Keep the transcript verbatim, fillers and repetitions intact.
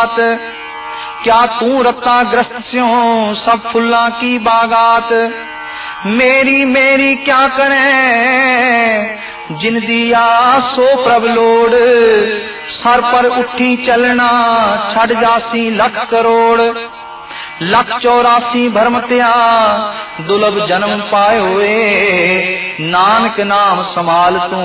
बात। क्या तू रत्ता ग्रस्त स्यों सब फुल्ला की बागात। मेरी मेरी क्या करें जिन दिया सो प्रभ लोड़। सर पर उठी चलना छड़ जासी लख करोड़। लख चौरासी भरम त्या दुलभ जन्म पाए हुए। नानक नाम संभाल तू